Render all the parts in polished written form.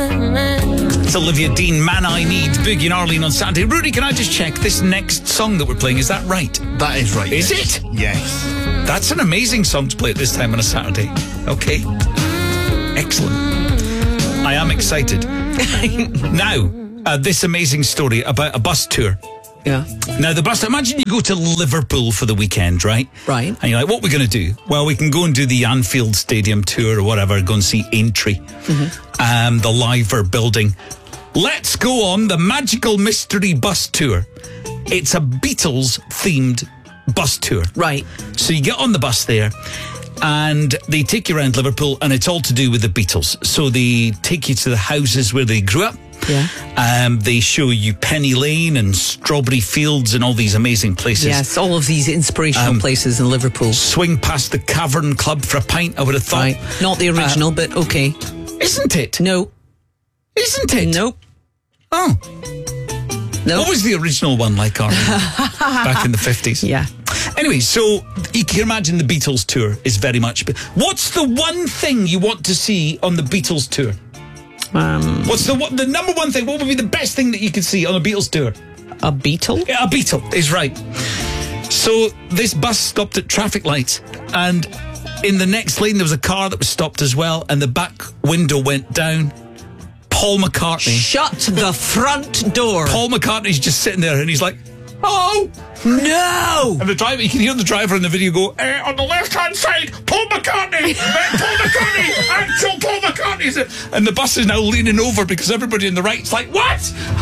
It's Olivia Dean, Man I Need, Boogie and Arlene on Saturday. Rudy, can I just check this next song that we're playing? Is that right? That is right. Is yes. it? Yes. That's an amazing song to play at this time on a Saturday. Okay. Excellent. I am excited. Now, this amazing story about a bus tour. Yeah. Now, the bus, imagine you go to Liverpool for the weekend, right? Right. And you're like, what are we going to do? Well, we can go and do the Anfield Stadium tour or whatever, go and see Aintree, the Liver building. Let's go on the Magical Mystery Bus Tour. It's a Beatles-themed bus tour. Right. So you get on the bus there, and they take you around Liverpool, and it's all to do with the Beatles. So they take you to the houses where they grew up. Yeah. They show you Penny Lane and Strawberry Fields and all these amazing places. Yes, all of these inspirational places in Liverpool. Swing past the Cavern Club for a pint, I would have thought. Right. Not the original, but okay. Isn't it? No. Isn't it? Nope. Oh. No. What was the original one like, Arlene? Back in the 50s? Yeah. Anyway, so you can imagine the Beatles tour is very much... What's the one thing you want to see on the Beatles tour? What's the number one thing? What would be the best thing that you could see on a Beatles tour? A Beatle? Yeah, a Beatle is right. So this bus stopped at traffic lights, and in the next lane there was a car that was stopped as well, and the back window went down. Paul McCartney. Shut the front door. Paul McCartney's just sitting there, and he's like, "Oh no!" And the driver, you can hear the driver in the video go, on the left-hand side, Paul McCartney, Paul McCartney, actual Paul McCartney. And the bus is now leaning over because everybody on the right's like, what?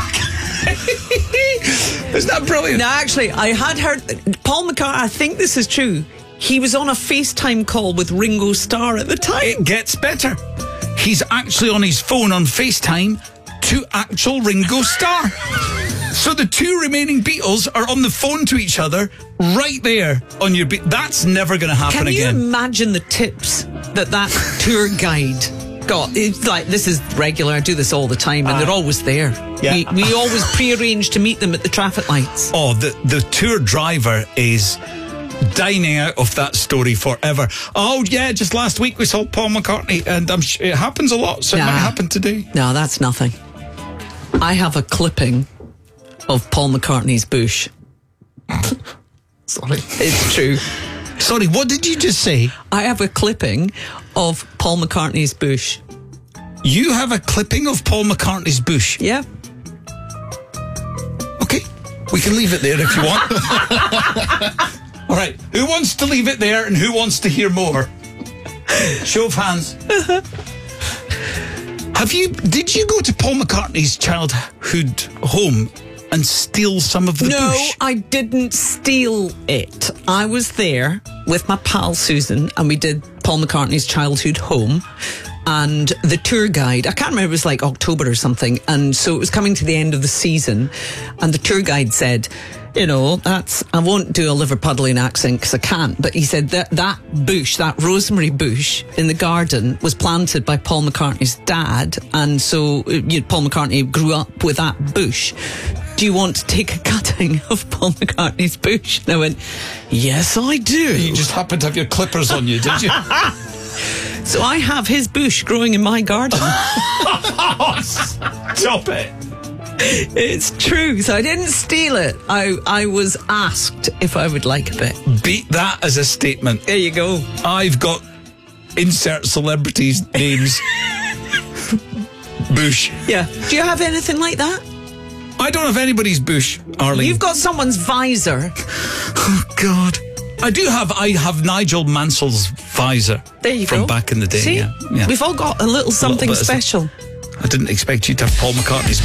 Isn't that brilliant? No, actually, I had heard Paul McCartney, I think this is true, he was on a FaceTime call with Ringo Starr at the time. It gets better. He's actually on his phone on FaceTime to actual Ringo Starr. So the two remaining Beatles are on the phone to each other right there on your... That's never going to happen again. Can you imagine the tips that tour guide got? It's like, this is regular, I do this all the time, and they're always there. Yeah. We always pre-arrange to meet them at the traffic lights. Oh, the tour driver is dining out of that story forever. Oh, yeah, just last week we saw Paul McCartney, and I'm sure it happens a lot, so it might happen today. No, that's nothing. I have a clipping of Paul McCartney's bush. Sorry. It's true. Sorry, what did you just say? I have a clipping of Paul McCartney's bush. You have a clipping of Paul McCartney's bush? Yeah. Okay, we can leave it there if you want. All right, who wants to leave it there and who wants to hear more? Show of hands. Did you go to Paul McCartney's childhood home and steal some of the bush? No, I didn't steal it. I was there with my pal Susan, and we did Paul McCartney's childhood home. And the tour guide, I can't remember, it was like October or something, and so it was coming to the end of the season, and the tour guide said, you know, I won't do a Liverpudlian accent because I can't, but he said that bush, that rosemary bush in the garden was planted by Paul McCartney's dad, and so Paul McCartney grew up with that bush. Do you want to take a cutting of Paul McCartney's bush? And I went, yes, I do. You just happened to have your clippers on you, did you? So I have his bush growing in my garden. Stop it. It's true. So I didn't steal it. I was asked if I would like a bit. Beat that as a statement. There you go. I've got insert celebrities' names. Bush. Yeah. Do you have anything like that? I don't have anybody's bush, Arlene. You've got someone's visor. Oh, God. I have Nigel Mansell's visor. There you from go. Back in the day. See? Yeah. We've all got a little something bit of special. I didn't expect you to have Paul McCartney's